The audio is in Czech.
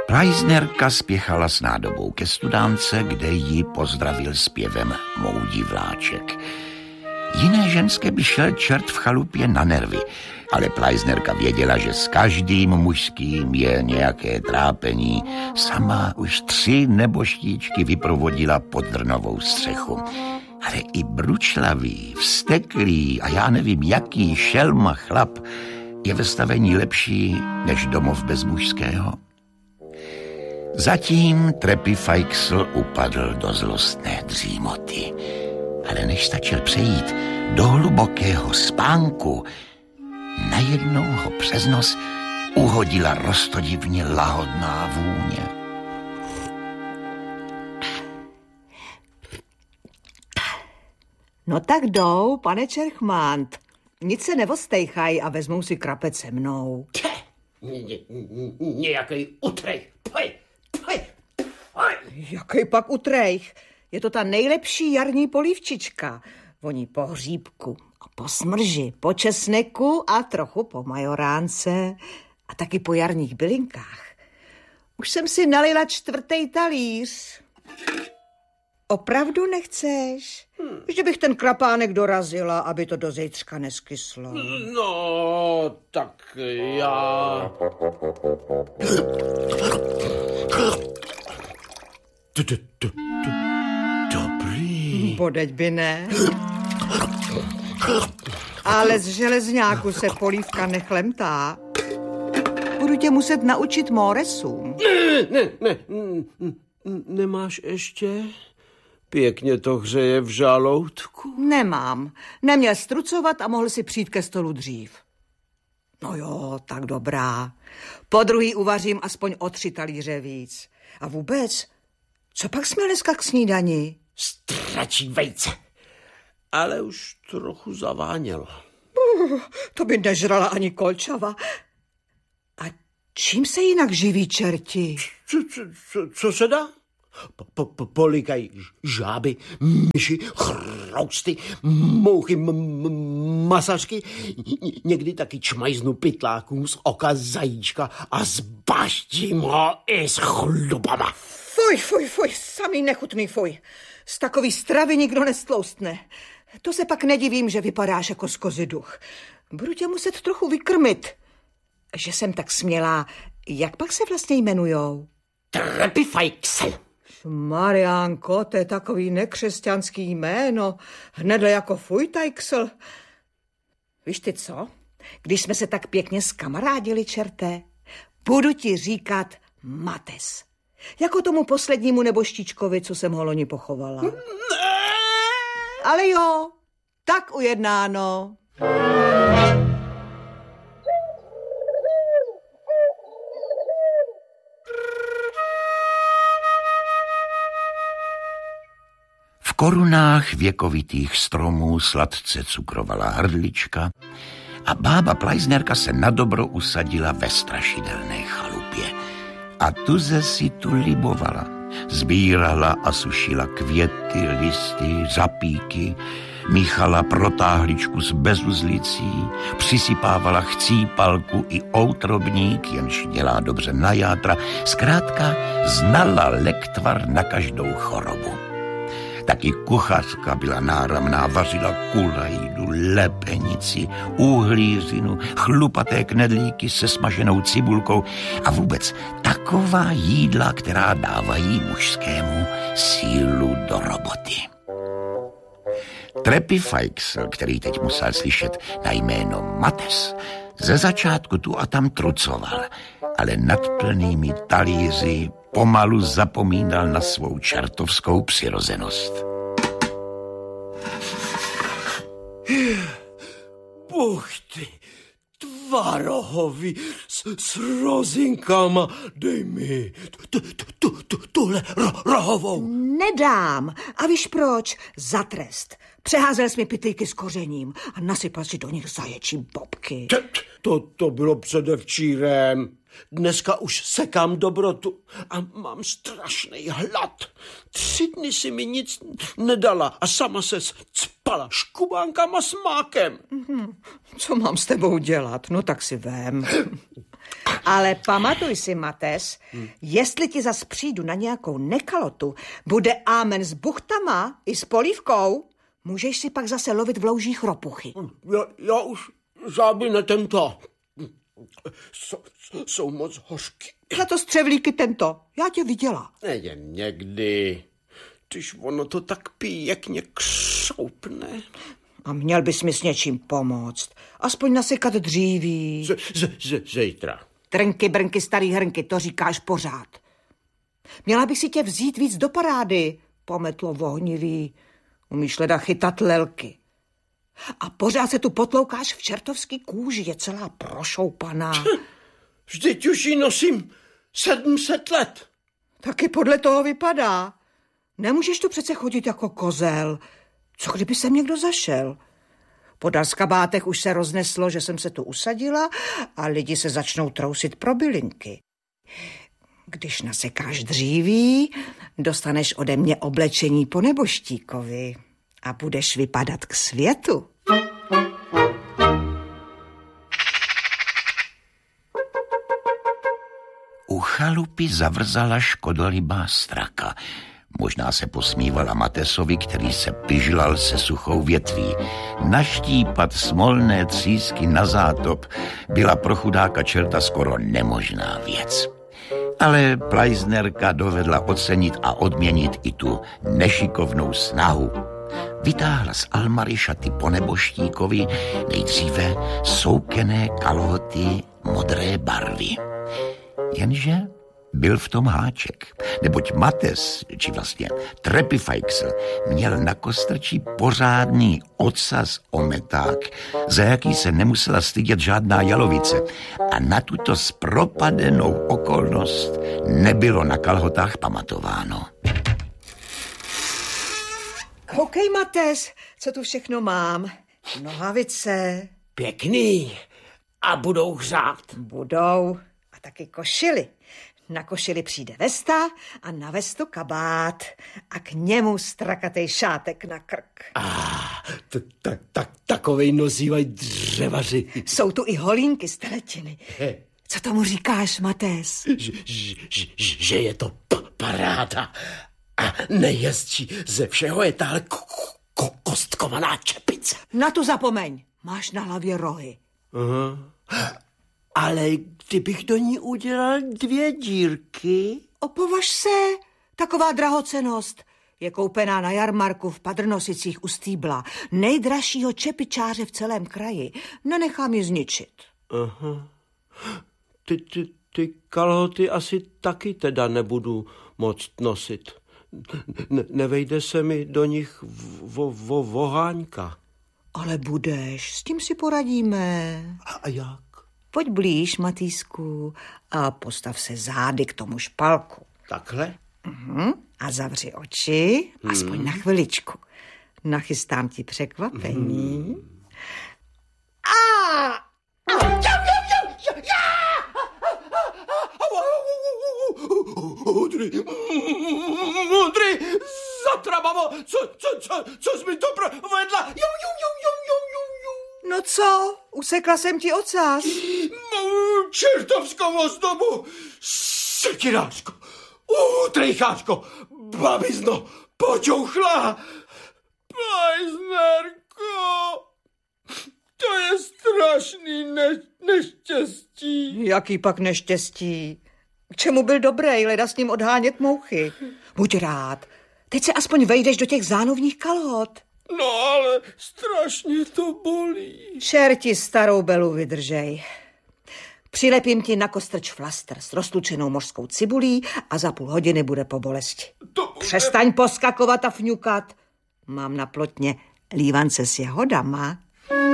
Pleisnerka spěchala s nádobou ke studánce, kde ji pozdravil zpěvem moudí vláček. Jiné ženské by šel čert v chalupě na nervy, ale Pleisnerka věděla, že s každým mužským je nějaké trápení. Sama už 3 neboštíčky vyprovodila pod drnovou střechu. Ale i bručlavý, vzteklý a já nevím jaký šelma chlap je ve stavení lepší než domov bez mužského. Zatím Trepy Feixl upadl do zlostné dřímoty. Ale než stačil přejít do hlubokého spánku, najednou ho přes nos uhodila roztodivně lahodná vůně. No tak jdou, pane Čerchmant. Nic se nevostejchaj a vezmou si krapec se mnou. Nějakej utrej. Jaký pak utrejch? Je to ta nejlepší jarní polívčička. Voní po hříbku a po smrži, po česneku a trochu po majoránce a taky po jarních bylinkách. Už jsem si nalila 4. talíř. Opravdu nechceš? Že bych ten krapánek dorazila, aby to do zítřka neskyslo. No, tak já... Dobrý. Bodeď by ne. Ale z železňáku se polívka nechlemtá. Budu tě muset naučit móresům. Ne. Nemáš ještě? Pěkně to hřeje v žaloudku. Nemám. Neměl strucovat a mohl si přijít ke stolu dřív. No jo, tak dobrá. Po druhý uvařím aspoň o 3 talíře víc. A vůbec, co pak jsme dneska k snídani? Stračí vejce. Ale už trochu zavánělo. To by nežrala ani kolčava. A čím se jinak živí čerti? Co se dá? Polikají žáby, myši, chrousty, mouchy, masařky, někdy taky čmajznu pytlákům z oka zajíčka a zbaštím ho i s chlubama. Fuj, samý nechutný fuj. Z takový stravy nikdo nestloustne. To se pak nedivím, že vypadáš jako z kozy duch. Budu tě muset trochu vykrmit. Že jsem tak smělá. Jak pak se vlastně jmenujou? Trepy Feixl. Mariánko, to je takový nekřesťanský jméno. Hnedle jako Fujtajksl. Víš ty co? Když jsme se tak pěkně skamarádili, čerté, budu ti říkat Mates. Jako tomu poslednímu neboštíčkovi, co jsem ho loni pochovala. Ne. Ale jo, tak ujednáno. V korunách věkovitých stromů sladce cukrovala hrdlička a bába Pleisnerka se nadobro usadila ve strašidelné chalupě. A tuze si tu libovala. Sbírala a sušila květy, listy, řapíky, míchala protáhličku s bezuzlicí, přisypávala chcípalku i outrobník, jenž dělá dobře na játra. Zkrátka znala lektvar na každou chorobu. Taky kuchařka byla náramná, vařila kulajdu, lepenici, uhlířinu, chlupaté knedlíky se smaženou cibulkou a vůbec taková jídla, která dávají mužskému sílu do roboty. Trepy Feixl, který teď musel slyšet na jméno Mates, ze začátku tu a tam trucoval, ale nad plnými talíři pomalu zapomínal na svou čertovskou přirozenost. Buchty, tvarohový s rozinkama, dej mi tuhle rohovou. Nedám. A víš proč? Za trest. Přeházel jsi mi pytlíky s kořením a nasypal si do nich zaječí bobky. To bylo předevčírem. Dneska už sekám dobrotu a mám strašný hlad. 3 dny si mi nic nedala a sama se cpala škubánkama s mákem. Co mám s tebou dělat? No tak si vem. Ale pamatuj si, Mates, jestli ti zas přijdu na nějakou nekalotu, bude ámen s buchtama i s polívkou, můžeš si pak zase lovit v loužích ropuchy. Já už žádný netento. Jsou moc hořky. Na to střevlíky tento, já tě viděla. Jen někdy, když ono to tak pěkně křoupne. A měl bys mi s něčím pomoct. Aspoň nasekat dříví. Zítra. Trnky, brnky, starý hrnky, to říkáš pořád. Měla bych si tě vzít víc do parády, pometlo vohnivý. Umíš leda chytat lelky. A pořád se tu potloukáš v čertovský kůži, je celá prošoupaná. Vždyť už ji nosím 700 let. Taky podle toho vypadá. Nemůžeš tu přece chodit jako kozel. Co kdyby sem někdo zašel? Po dalskabátech už se rozneslo, že jsem se tu usadila a lidi se začnou trousit pro bylinky. Když nasekáš dříví, dostaneš ode mě oblečení po neboštíkovi a budeš vypadat k světu. U chalupy zavrzala škodolibá straka. Možná se posmívala Matesovi, který se pyžlal se suchou větví. Naštípat smolné třísky na zátop byla pro chudáka čerta skoro nemožná věc. Ale Pleisnerka dovedla ocenit a odměnit i tu nešikovnou snahu. Vytáhla z almary šaty po neboštíkovi, nejdříve soukené kalhoty modré barvy. Jenže byl v tom háček, neboť Mates, či vlastně Trepifajksl, měl na kostrči pořádný ocas ometák, za jaký se nemusela stydět žádná jalovice. A na tuto zpropadenou okolnost nebylo na kalhotách pamatováno. Koukej, Mates, co tu všechno mám. Nohavice. Pěkný. A budou hřát. Budou. A taky košily. Na košili přijde vesta a na vestu kabát a k němu strakatej šátek na krk. Takovej nosívají dřevaři. Jsou tu i holínky z teletiny. Co tomu říkáš, Mates? Že je to paráda. A nejjezdčí ze všeho je tahle kostkovaná čepice. Na tu zapomeň. Máš na hlavě rohy. Ale kdybych do ní udělal 2 dírky... Opovaž se, taková drahocennost. Je koupená na jarmarku v Padrnosicích u Stýbla. Nejdražšího čepičáře v celém kraji. Nenechám ji zničit. Aha. Ty kalhoty asi taky teda nebudu moct nosit. Nevejde se mi do nich voháňka. Ale budeš, s tím si poradíme. A jak? Pojď blíž, Matýsku, a postav se zády k tomu špalku. Takhle? A zavři oči, aspoň na chviličku. Nachystám ti překvapení. Mudry, zatrabavo, co jsi mi to provedla? No co, usekla jsem ti ocas. Čertovskou ozdobu, sekirářko, trejchářko, babizno, počouchla. Pleisnerko, to je strašný neštěstí. Jaký pak neštěstí? K čemu byl dobrý, leda s ním odhánět mouchy? Buď rád, teď se aspoň vejdeš do těch zánovních kalhot. No ale strašně to bolí. Čerti starou belu vydržej. Přilepím ti na kostrč flastr s roztlučenou mořskou cibulí a za půl hodiny bude po bolesti. Přestaň poskakovat a fňukat. Mám na plotně lívance s jahodama.